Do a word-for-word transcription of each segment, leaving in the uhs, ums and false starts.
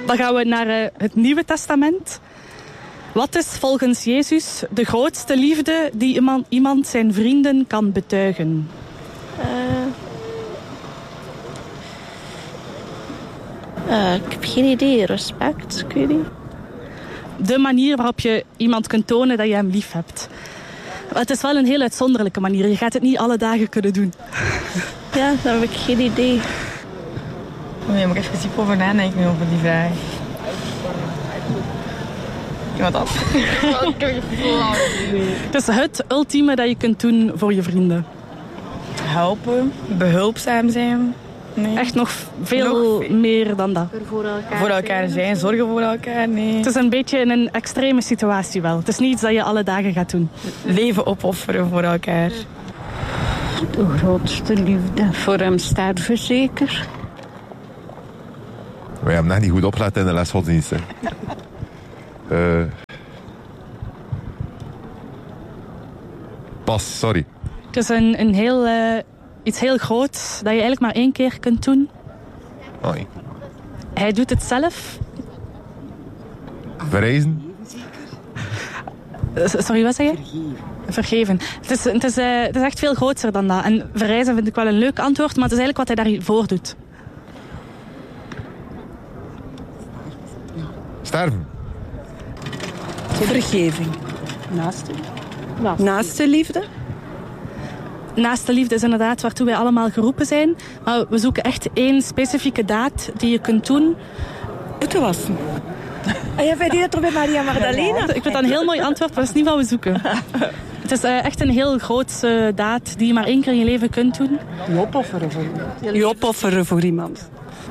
Dan gaan we naar uh, het Nieuwe Testament. Wat is volgens Jezus de grootste liefde die iemand, iemand zijn vrienden kan betuigen? Uh, uh, ik heb geen idee. Respect, ik weet niet. De manier waarop je iemand kunt tonen dat je hem lief hebt. Maar het is wel een heel uitzonderlijke manier. Je gaat het niet alle dagen kunnen doen. Ja, dan heb ik geen idee. Nee, daar moet ik even diep over nadenken over die vraag. Wat dan? Het is het ultieme dat je kunt doen voor je vrienden. Helpen, behulpzaam zijn. Nee. Echt nog veel nog meer dan dat. Voor elkaar, voor elkaar zijn, zorgen voor elkaar, nee. Het is een beetje in een extreme situatie wel. Het is niet iets dat je alle dagen gaat doen. Leven opofferen voor elkaar. De grootste liefde. Voor hem sterven zeker. We hebben net niet goed opgelet in de les godsdienst. Uh, pas, sorry. Het is een, een heel, uh, iets heel groots dat je eigenlijk maar één keer kunt doen. Hoi. Hij doet het zelf. Verreizen? Sorry, wat zeg je? Vergeven. Vergeven. Het is, het, is, uh, het is echt veel groter dan dat. En verreizen vind ik wel een leuk antwoord, maar het is eigenlijk wat hij daarvoor doet. Sterven. Vergeving. Naaste. Naaste, Naaste liefde. Naaste liefde is inderdaad waartoe wij allemaal geroepen zijn. Maar we zoeken echt één specifieke daad die je kunt doen. Voeten wassen. En jij vindt dat toch bij Maria Magdalena? Ik vind dat een heel mooi antwoord, maar dat is niet wat we zoeken. Het is uh, echt een heel grootse uh, daad die je maar één keer in je leven kunt doen. Je opofferen voor iemand. Je opofferen voor iemand.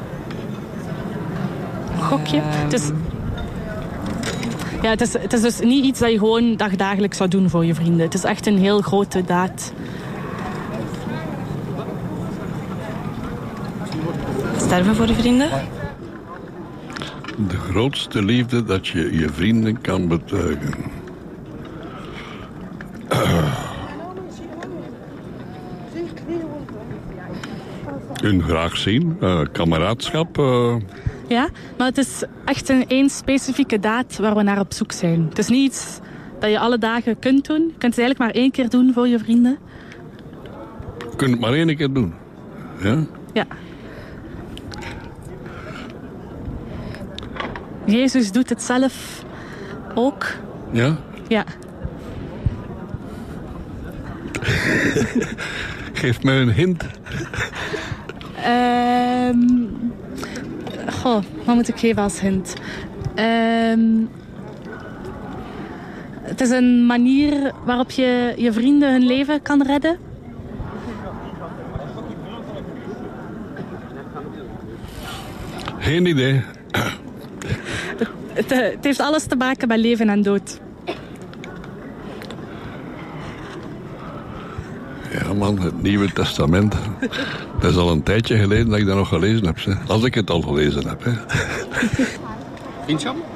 Gokje. Het is... Ja, het is, het is dus niet iets dat je gewoon dagdagelijks zou doen voor je vrienden. Het is echt een heel grote daad. Sterven voor je vrienden? De grootste liefde dat je je vrienden kan betuigen. Uh. Hun graag zien, uh, kameraadschap... Uh. Ja, maar het is echt een één specifieke daad waar we naar op zoek zijn. Het is niet iets dat je alle dagen kunt doen. Je kunt het eigenlijk maar één keer doen voor je vrienden. Je kunt het maar één keer doen. Ja? Ja. Jezus doet het zelf ook. Ja? Ja. Geef mij een hint. Ehm... Um... Goh, wat moet ik geven als hint? Um, het is een manier waarop je je vrienden hun leven kan redden. Geen idee. Het, het, het heeft alles te maken met leven en dood. Ja man, het Nieuwe Testament. Dat is al een tijdje geleden dat ik dat nog gelezen heb. Hè. Als ik het al gelezen heb. Hè. Vriendschap?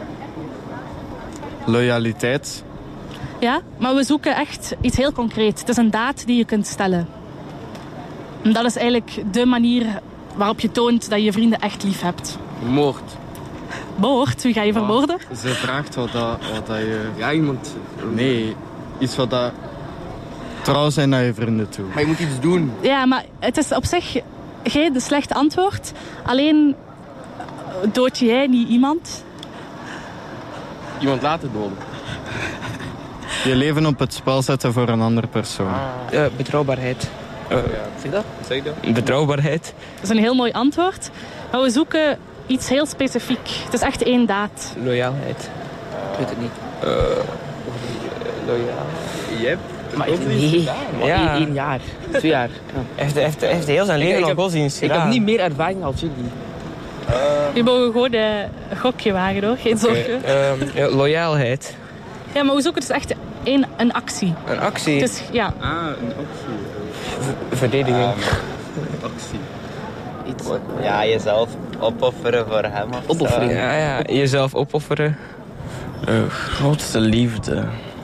Loyaliteit. Ja, maar we zoeken echt iets heel concreets. Het is een daad die je kunt stellen. En dat is eigenlijk de manier waarop je toont dat je je vrienden echt lief hebt. Moord. Moord? Wie ga je vermoorden? Ze vraagt wat dat, wat dat je... Ja, iemand... Nee, iets wat dat... Trouw zijn naar je vrienden toe. Maar je moet iets doen. Ja, maar het is op zich geen slecht antwoord. Alleen dood jij niet iemand. Iemand laten doden. Je leven op het spel zetten voor een andere persoon. Ah. Uh, betrouwbaarheid. Uh, ja. Zeg dat? Zeg dat? Betrouwbaarheid. Dat is een heel mooi antwoord. Maar we zoeken iets heel specifiek. Het is echt één daad. Loyaalheid. Ik weet het niet. Uh, loyaal. Yep. Maar ik, nee, ja. één jaar, twee jaar. Ja. Hij heeft, heeft, heeft heel zijn leven al godsdienst Ik heb niet meer ervaring als jullie. Uh, Je mogen gewoon uh, een gokje wagen hoor, geen okay. zorgen. Um, ja, loyaalheid. Ja, maar we zoeken dus echt één, een actie. Een actie? Dus, ja. Ah, een actie. V- verdediging. Um, actie. Iets. Ja, jezelf opofferen voor hem. Opofferen? Ja, ja, jezelf opofferen. Uh, grootste liefde.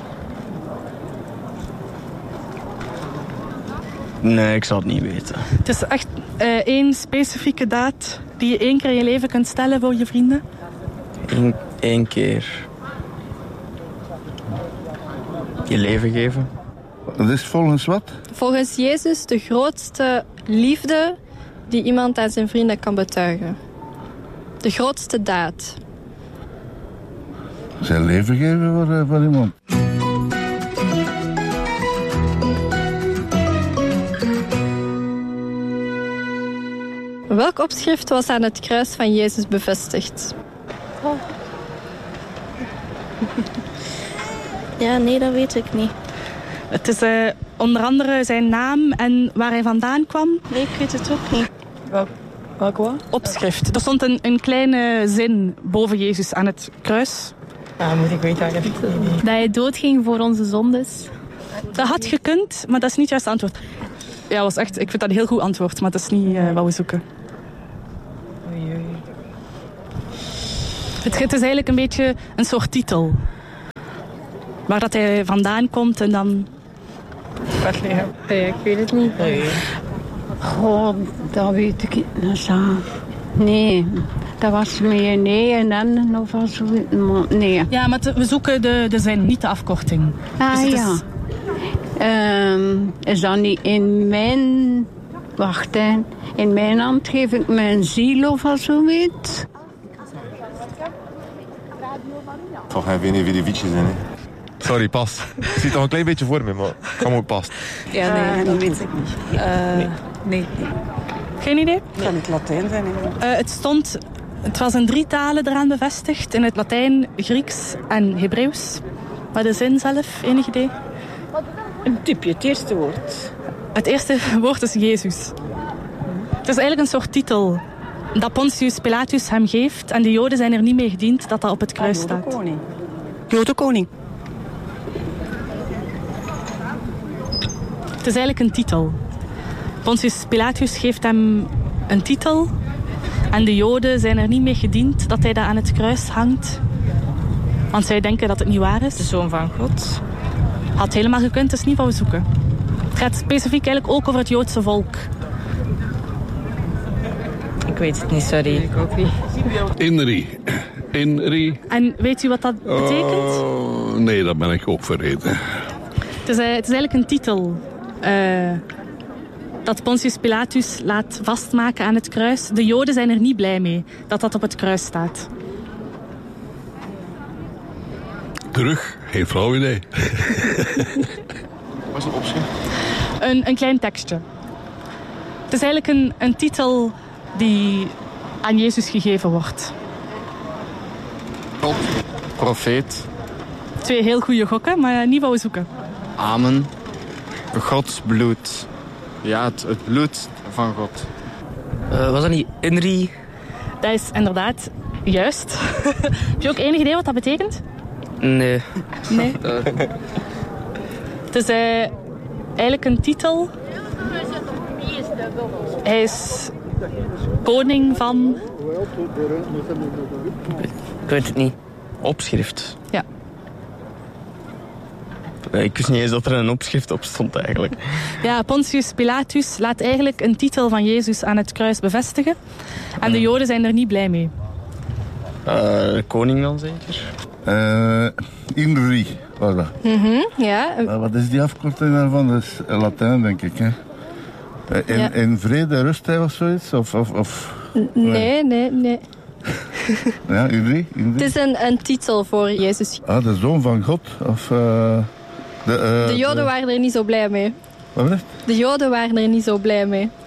Nee, ik zal het niet weten. Het is echt uh, één specifieke daad die je één keer in je leven kunt stellen voor je vrienden. Eén keer. Je leven geven. Dat is volgens wat? Volgens Jezus de grootste liefde die iemand aan zijn vrienden kan betuigen. De grootste daad. Zijn leven geven voor, voor iemand. Welk opschrift was aan het kruis van Jezus bevestigd? Oh. Ja, nee, dat weet ik niet. Het is uh, onder andere zijn naam en waar hij vandaan kwam. Nee, ik weet het ook niet. Welk, welk wat? Opschrift. Er stond een, een kleine zin boven Jezus aan het kruis. Ja, moet ik weten. Dat hij doodging voor onze zondes. Dat had gekund, maar dat is niet juist het antwoord. Ja, was echt, ik vind dat een heel goed antwoord, maar dat is niet uh, wat we zoeken. Oei, oei. Het, het is eigenlijk een beetje een soort titel. Waar dat hij vandaan komt en dan... Bethlehem. Nee, ik weet het niet. Nee. Goh, dat weet ik niet. Nee, dat was meer nee en dan of zo. Nee. Ja, maar te, we zoeken de, de zin, niet de afkorting. Ah dus het ja. Is... Um, is dat niet in mijn... Wacht, hè. In mijn hand geef ik mijn ziel of zo weet. Toch, hij weet niet wie die fietsjes zijn. Hè. Sorry, pas. Ik zie het nog een klein beetje voor me, maar kan ook pas. Ja, nee, dat weet ik niet. Uh, nee. nee. Geen idee? Het kan het Latijn zijn. Uh, het stond... Het was in drie talen eraan bevestigd. In het Latijn, Grieks en Hebreeuws. Maar de zin zelf, enig idee? Een tipje, het eerste woord. Het eerste woord is Jezus. Het is eigenlijk een soort titel dat Pontius Pilatus hem geeft. En de Joden zijn er niet mee gediend dat dat op het kruis staat. Jodenkoning. Jodenkoning. Het is eigenlijk een titel. Pontius Pilatus geeft hem een titel. En de Joden zijn er niet mee gediend dat hij dat aan het kruis hangt. Want zij denken dat het niet waar is. De Zoon van God. Had helemaal gekund, dat is niet wat we zoeken. Het gaat specifiek eigenlijk ook over het Joodse volk. Ik weet het niet, sorry. Ik ook niet. Inri. Inri. En weet u wat dat betekent? Oh, nee, dat ben ik ook vergeten. Het is, uh, het is eigenlijk een titel. Uh, dat Pontius Pilatus laat vastmaken aan het kruis. De Joden zijn er niet blij mee dat dat op het kruis staat. Terug, geen flauw idee. Wat is het opschrift? Een, een klein tekstje. Het is eigenlijk een, een titel die aan Jezus gegeven wordt. God, profeet. Twee heel goede gokken, maar niet wat we zoeken. Amen. Gods bloed. Ja, het, het bloed van God. Uh, was dat niet Inri? Dat is inderdaad juist. Heb je ook enig idee wat dat betekent? Nee. Nee. Het is uh, eigenlijk een titel. Hij is koning van... Ik weet het niet. Opschrift? Ja. Ik wist niet eens dat er een opschrift op stond eigenlijk. Ja, Pontius Pilatus laat eigenlijk een titel van Jezus aan het kruis bevestigen. En de Joden zijn er niet blij mee. Uh, koning dan zeker? Uh, Inri was dat. Mm-hmm, ja. Uh, wat is die afkorting daarvan? Dat is Latijn, denk ik. Hè? Uh, in, ja. in vrede rust hij of zoiets? Of, of, of... Nee, nee, nee. Ja, Inri? Inri? Het is een, een titel voor Jezus. Ah, de Zoon van God? Of... Uh... De, uh, de Joden de... waren er niet zo blij mee. Wat is het? De Joden waren er niet zo blij mee.